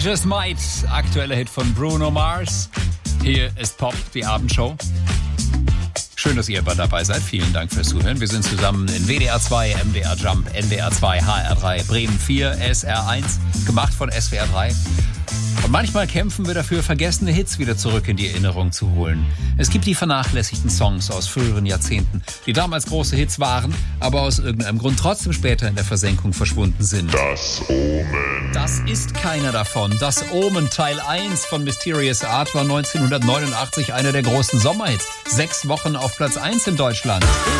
Just Might, aktueller Hit von Bruno Mars. Hier ist Pop, die Abendshow. Schön, dass ihr dabei seid. Vielen Dank fürs Zuhören. Wir sind zusammen in WDR 2, MDR Jump, NDR 2, HR 3, Bremen 4, SR 1, gemacht von SWR 3. Und manchmal kämpfen wir dafür, vergessene Hits wieder zurück in die Erinnerung zu holen. Es gibt die vernachlässigten Songs aus früheren Jahrzehnten, die damals große Hits waren, aber aus irgendeinem Grund trotzdem später in der Versenkung verschwunden sind. Das Omen. Das ist keiner davon. Das Omen Teil 1 von Mysterious Art war 1989 einer der großen Sommerhits. 6 Wochen auf Platz 1 in Deutschland.